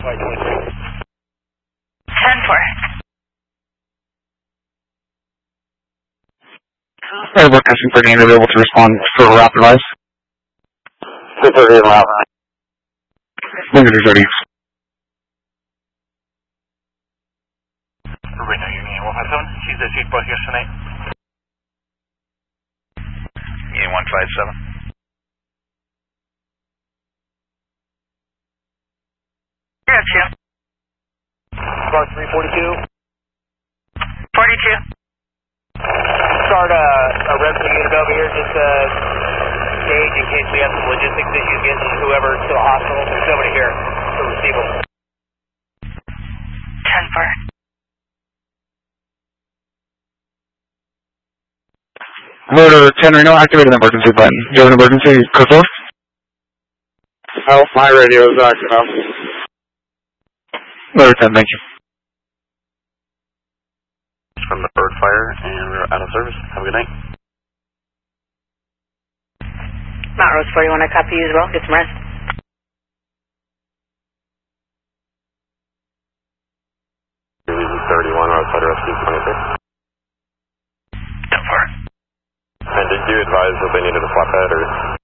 We're broadcasting for being available to respond for rapid advice. 230 loud. Negative 30. Reno Union 157, she's at Street Bus yesterday. Union 157. Yeah, two. Star 342. 42. Start a rescue unit over here, just gauge in case we have some logistics issues getting whoever to the hospital. There's nobody here to receive them. 10-4. Motor 10 Reno, activate an emergency button. Do you have an emergency code? Oh, my radio is acting up. Motor 10, thank you. From the bird fire, and we're out of service. Have a good night. Mount Rose 41, I copy you as well. Get some rest. Union 31, outside rescue 26. 10-4. And did you advise that they needed a flatbed or?